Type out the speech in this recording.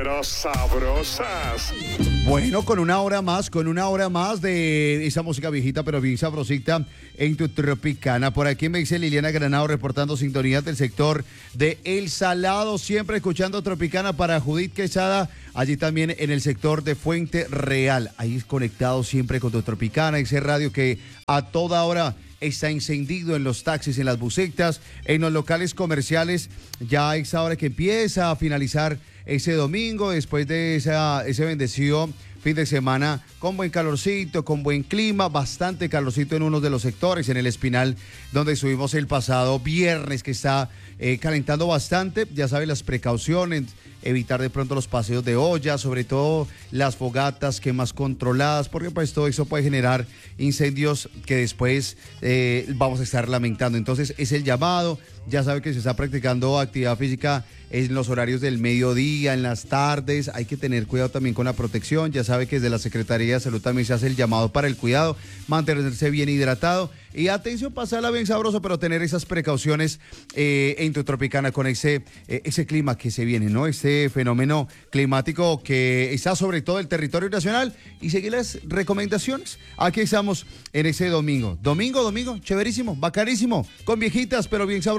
pero sabrosas. Bueno, con una hora más de esa música viejita pero bien sabrosita en tu Tropicana. Por aquí me dice Liliana Granado reportando sintonía del sector de El Salado, siempre escuchando Tropicana para Judith Quesada, allí también en el sector de Fuente Real. Ahí conectado siempre con tu Tropicana, ese radio que a toda hora está encendido en los taxis, en las busetas, en los locales comerciales. Ya a esa hora que empieza a finalizar ese domingo, después de ese bendecido fin de semana, con buen calorcito, con buen clima, bastante calorcito en uno de los sectores, en el Espinal, donde estuvimos el pasado viernes, que está calentando bastante. Ya saben, las precauciones, evitar de pronto los paseos de olla, sobre todo las fogatas, quemas controladas, porque pues todo eso puede generar incendios que después vamos a estar lamentando. Entonces es el llamado. Ya sabe que se está practicando actividad física en los horarios del mediodía, en las tardes. Hay que tener cuidado también con la protección. Ya sabe que desde la Secretaría de Salud también se hace el llamado para el cuidado, mantenerse bien hidratado. Y atención, pasarla bien sabroso, pero tener esas precauciones en tu Tropicana con ese clima que se viene, ¿no? Este fenómeno climático que está sobre todo el territorio nacional, y seguir las recomendaciones. Aquí estamos en ese domingo. Domingo, chéverísimo, bacanísimo, con viejitas, pero bien sabroso.